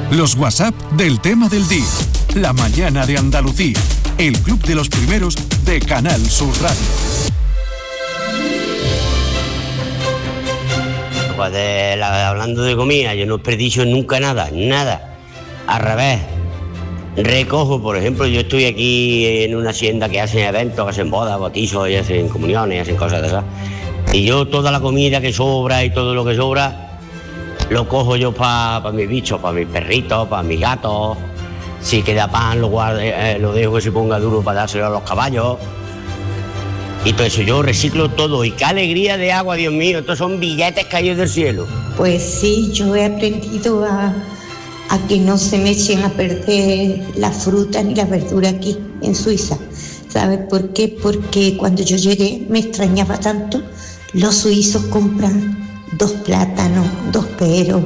Los WhatsApp del tema del día. La mañana de Andalucía. El club de los primeros de Canal Sur Radio. Pues hablando de comida, yo no desperdicio nunca nada. Al revés. Recojo, por ejemplo, yo estoy aquí en una hacienda que hacen eventos, que hacen bodas, bautizos, y hacen comuniones, hacen cosas de esas. Y yo toda la comida que sobra y todo lo que sobra, lo cojo yo para mis bichos, para mis perritos, para mis gatos. Si queda pan, lo dejo que se ponga duro para dárselo a los caballos. Y todo eso, yo reciclo todo. Y qué alegría de agua, Dios mío, estos son billetes caídos del cielo. Pues sí, yo he aprendido a que no se me echen a perder la fruta ni la verdura aquí en Suiza. ¿Sabes por qué? Porque cuando yo llegué me extrañaba tanto. Los suizos compran 2 plátanos, 2 peros,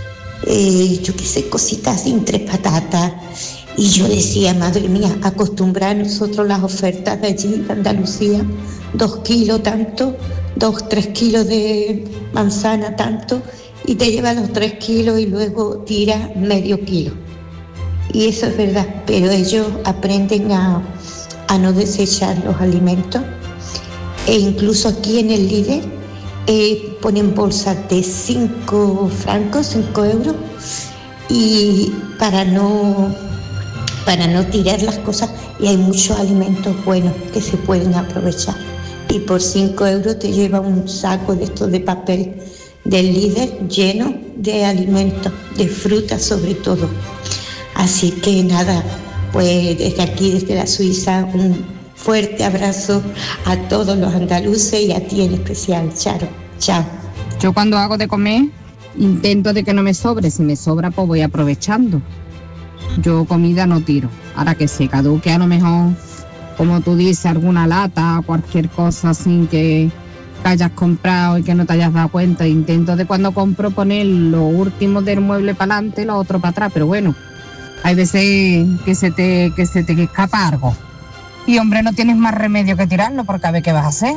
yo qué sé, cositas así, 3 patatas. Y yo decía, madre mía, acostumbrar a nosotros las ofertas de allí, de Andalucía, 2 kilos tanto, 3 kilos de manzana tanto, y te lleva los 3 kilos y luego tira medio kilo. Y eso es verdad, pero ellos aprenden a no desechar los alimentos. E incluso aquí en el Lidl ponen bolsas de 5 francos, 5 euros, y para no tirar las cosas, y hay muchos alimentos buenos que se pueden aprovechar. Y por 5 euros te lleva un saco de estos de papel del Lidl lleno de alimentos, de fruta sobre todo. Así que nada, pues desde aquí, desde la Suiza, un fuerte abrazo a todos los andaluces y a ti en especial, Charo. Chao. Yo cuando hago de comer intento de que no me sobre, si me sobra pues voy aprovechando. Yo comida no tiro, ahora que se caduque a lo mejor, como tú dices, alguna lata, cualquier cosa así que hayas comprado y que no te hayas dado cuenta. Intento de cuando compro poner lo último del mueble para adelante y lo otro para atrás, pero bueno, hay veces que se te escapa algo. Y hombre, no tienes más remedio que tirarlo, porque a ver qué vas a hacer.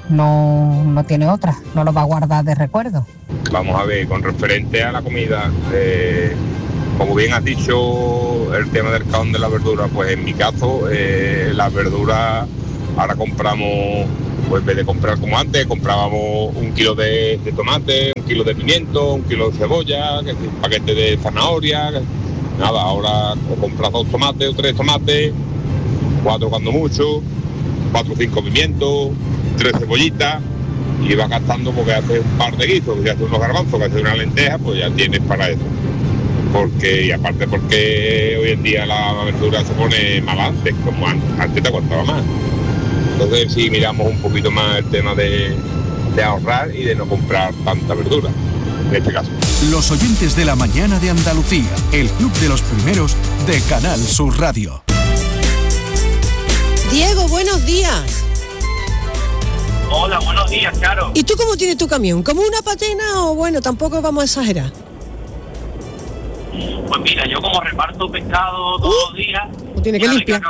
No tiene otra, no lo vas a guardar de recuerdo. Vamos a ver, con referente a la comida, como bien has dicho, el tema del cajón de la verdura, pues en mi caso, las verduras ahora compramos, pues en vez de comprar como antes, comprábamos 1 kilo de tomate, 1 kilo de pimiento, 1 kilo de cebolla, un paquete de zanahoria. Nada, ahora o compras 2 tomates o 3 tomates, 4 cuando mucho, 4 o 5 pimientos, 3 cebollitas, y vas gastando porque haces un par de guisos, que haces unos garbanzos, que haces una lenteja, pues ya tienes para eso. Y aparte porque hoy en día la verdura se pone mal antes, como antes te aguantaba más. Entonces sí miramos un poquito más el tema de ahorrar y de no comprar tanta verdura, en este caso. Los oyentes de la mañana de Andalucía, el club de los primeros de Canal Sur Radio. Diego, buenos días. Hola, buenos días, Charo. ¿Y tú cómo tienes tu camión? ¿Como una patena o bueno, tampoco vamos a exagerar? Pues mira, yo como reparto pescado todos los días, tiene que limpiar.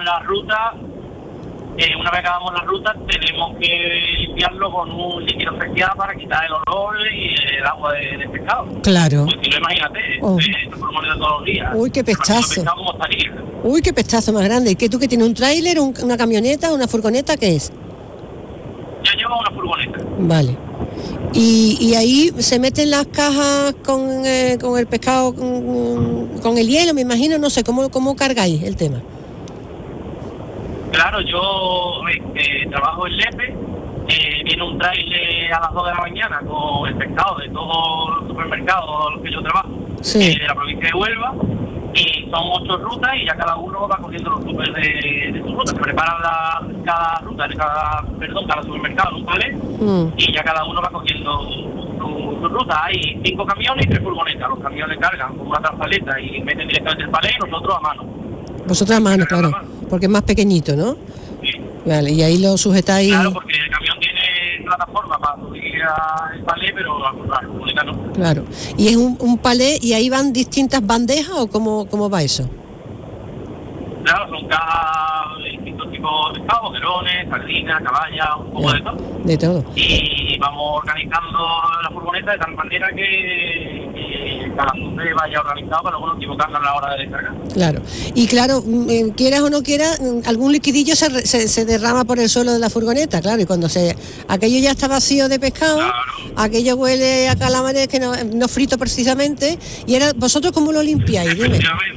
Una vez que acabamos la ruta, tenemos que limpiarlo con un líquido especial para quitar el olor y el agua del pescado. Claro. Pues si no, imagínate, todos los días. Uy, qué pestazo. Como estaría. Uy, qué pestazo más grande. ¿Y qué tú que tienes un tráiler, una camioneta, una furgoneta, qué es? Yo llevo una furgoneta. Vale. Y ahí se meten las cajas con el pescado, con el hielo, me imagino, no sé, ¿cómo cargáis el tema? Claro, yo trabajo en Lepe, viene un trailer a las 2 de la mañana con el pescado de todos los supermercados a los que yo trabajo, sí, de la provincia de Huelva, y son 8 rutas y ya cada uno va cogiendo los super de su ruta. Se preparan cada ruta, cada supermercado en un palé, y ya cada uno va cogiendo su ruta. Hay 5 camiones y 3 furgonetas. Los camiones cargan con una transpaleta y meten directamente el palé y nosotros a mano. Vosotros a mano, claro, porque es más pequeñito, ¿no? Sí. Vale, y ahí lo sujetáis. Claro, porque el camión tiene plataforma para subir al palé, pero la furgoneta no. Claro. ¿Y es un palé y ahí van distintas bandejas o cómo va eso? Claro, son cajas de distintos tipos pescado, boquerones, sardinas, caballa, un poco de todo. De todo. Y vamos organizando la furgoneta de tal manera que cada azufre vaya organizado para luego no equivocarnos a la hora de descargar. Claro. Y claro, quieras o no quieras, algún liquidillo se derrama por el suelo de la furgoneta, claro, y cuando aquello ya está vacío de pescado, claro, aquello huele a calamares que no frito precisamente, y ahora, ¿vosotros cómo lo limpiáis? Dime.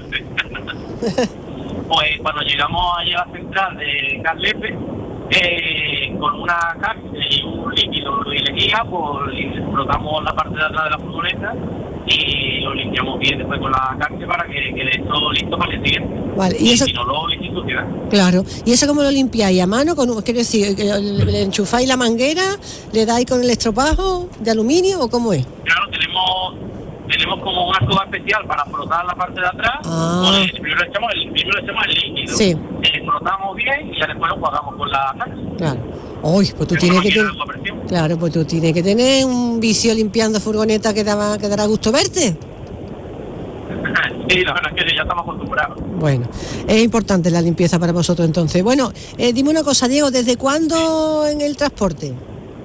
Pues cuando llegamos allí a la central de Carlepe, con una cárcel y un líquido y lejía, pues frotamos la parte de atrás de la furgoneta y lo limpiamos bien después con la cárcel para que quede todo listo para el siguiente. Vale, y eso, si no lo sin suciedad. Claro, ¿y eso cómo lo limpiáis? ¿A mano? Quiero decir, ¿le enchufáis la manguera? ¿Le dais con el estropajo de aluminio o cómo es? Claro, tenemos como una escoba especial para frotar la parte de atrás. Primero le echamos el líquido. Sí. Frotamos bien y ya después lo jugamos con la cárcel. Claro. Uy, pues tú tienes que tener... Claro, pues tú tienes que tener un vicio limpiando furgoneta que dará gusto verte. Sí, la verdad es que ya estamos acostumbrados. Bueno, es importante la limpieza para vosotros entonces. Bueno, dime una cosa, Diego, ¿desde cuándo en el transporte?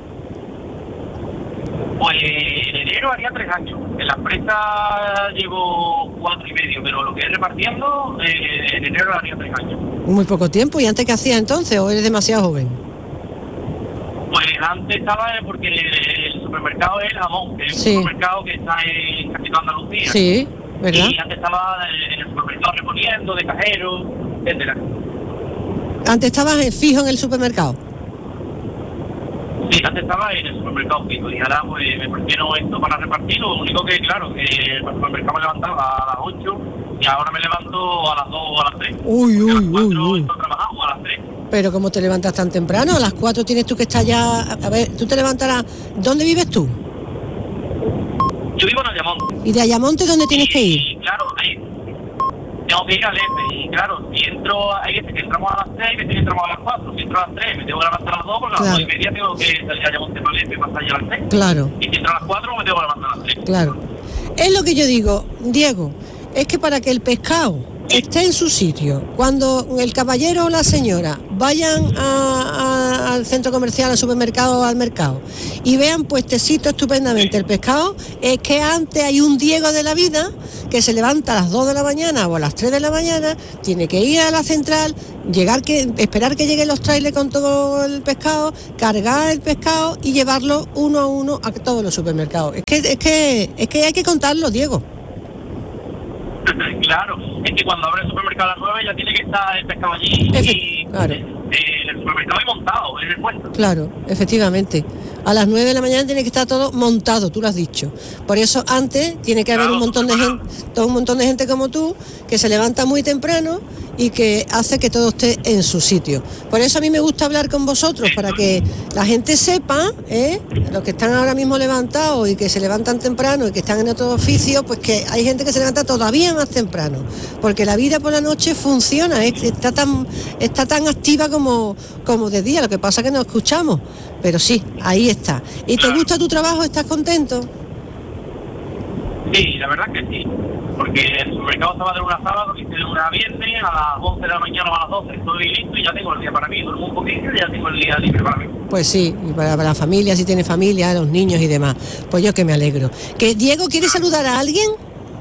Pues en enero haría 3 años. En la empresa llevo 4 y medio, pero lo que es repartiendo, en enero haría 3 años. Muy poco tiempo. ¿Y antes qué hacías entonces o eres demasiado joven? Pues antes estaba porque el supermercado es el Jamón, que es un supermercado que está en Capital Andalucía. Sí, ¿verdad? Y antes estaba en el supermercado reponiendo, de cajero, etcétera. ¿Antes estabas fijo en el supermercado? Sí, antes estaba en el supermercado fijo y ahora pues me prefiero esto para repartir. Lo único que, claro, que el supermercado me levantaba a las 8 y ahora me levanto a las 2 o a las 3. Uy. Estoy trabajando a las 3. Pero ¿cómo te levantas tan temprano? A las 4 tienes tú que estar ya... A ver, tú te levantarás... ¿Dónde vives tú? Yo vivo en Ayamonte. ¿Y de Ayamonte dónde tienes que ir? Y claro, ahí tengo que ir al EPE. Y claro, si entro, hay veces que entramos a las 6, veces que entramos a las 4. Si entro a las 3, me tengo que levantar a las 2, porque a las 2 y media tengo que salir a Ayamonte para el EPE para salir a las 6. Claro. Y si entro a las 4, me tengo que levantar a las 3. Claro. Es lo que yo digo, Diego, es que para que el pescado esté en su sitio, cuando el caballero o la señora vayan al centro comercial, al supermercado o al mercado y vean puestecito estupendamente el pescado, es que antes hay un Diego de la vida que se levanta a las 2 de la mañana o a las 3 de la mañana, tiene que ir a la central, esperar que lleguen los trailers con todo el pescado, cargar el pescado y llevarlo uno a uno a todos los supermercados. Es que hay que contarlo, Diego. Claro, es que cuando abre el supermercado a las 9 ya tiene que estar el pescado allí claro. El supermercado ahí montado en el puesto. Claro, efectivamente. A las 9 de la mañana tiene que estar todo montado, tú lo has dicho. Por eso antes tiene que haber un montón de gente como tú que se levanta muy temprano y que hace que todo esté en su sitio. Por eso a mí me gusta hablar con vosotros, para que la gente sepa, los que están ahora mismo levantados y que se levantan temprano y que están en otro oficio, pues que hay gente que se levanta todavía más temprano, porque la vida por la noche funciona, está tan activa como de día, lo que pasa es que no escuchamos, pero sí, ahí está. ¿Y te gusta tu trabajo? ¿Estás contento? Sí, la verdad que sí. Porque el supermercado estaba de una sábado y de una viernes a las 11 de la mañana o a las 12 estoy listo y ya tengo el día para mí, duermo un poquito y ya tengo el día libre para mí. Pues sí, y para la familia, si tiene familia, los niños y demás. Pues yo que me alegro. ¿Que Diego quiere saludar a alguien?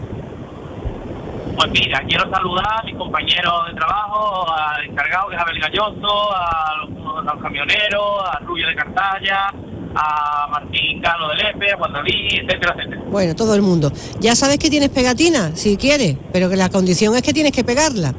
Pues mira, quiero saludar a mis compañeros de trabajo, al encargado que es Abel Galloso, a los camioneros, a Rubio de Cartaya, a Martín Cano del EPE, a Juan David, etcétera, etcétera. Bueno, todo el mundo. Ya sabes que tienes pegatina, si quieres, pero que la condición es que tienes que pegarla.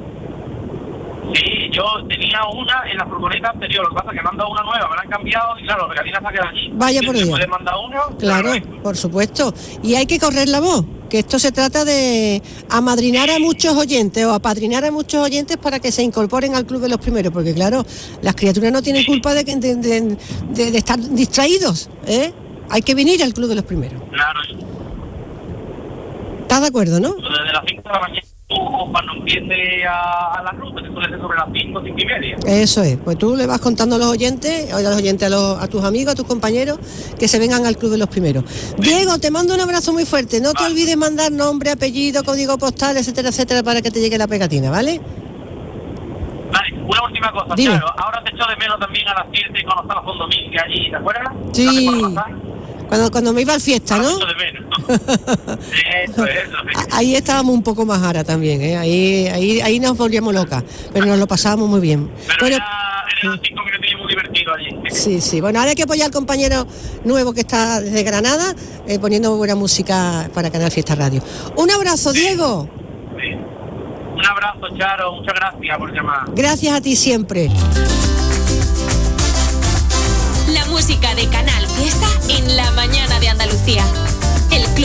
Sí, yo tenía una en la furgoneta anterior, lo que pasa es que me han dado una nueva, me la han cambiado y claro, la pegatina se ha quedado allí. Vaya por Dios. ¿Puedes mandar una? Claro, por supuesto. Y hay que correr la voz, que esto se trata de amadrinar a muchos oyentes o apadrinar a muchos oyentes para que se incorporen al Club de los Primeros, porque claro, las criaturas no tienen culpa de estar distraídos, ¿eh? Hay que venir al Club de los Primeros. Claro. ¿Estás de acuerdo, no? Desde las 5 de la mañana, cuando empiece a la ruta, que suele ser sobre las 5, 5 y media. Eso es, pues tú le vas contando a los oyentes, a tus amigos, a tus compañeros, que se vengan al Club de los Primeros. Diego, te mando un abrazo muy fuerte, no te olvides mandar nombre, apellido, código postal, etcétera, etcétera, para que te llegue la pegatina, ¿vale? Vale, Una última cosa, Dime. claro, ahora te echo de menos también a las 7 cuando estaba Fondo Mil, que allí, ¿te acuerdas? Sí. ¿No Cuando me iba al fiesta, ¿no? Echo de menos. Eso. Ahí estábamos un poco más ara también, ¿eh? Ahí nos volvíamos locas, pero nos lo pasábamos muy bien. Pero Bueno, era 5 minutos muy divertido allí. sí. Bueno, ahora hay que apoyar al compañero nuevo que está desde Granada, poniendo buena música para Canal Fiesta Radio. Un abrazo, Diego. Sí. Un abrazo, Charo, muchas gracias por llamar. Gracias a ti siempre. La música de Canal Fiesta en la mañana de Andalucía. El Club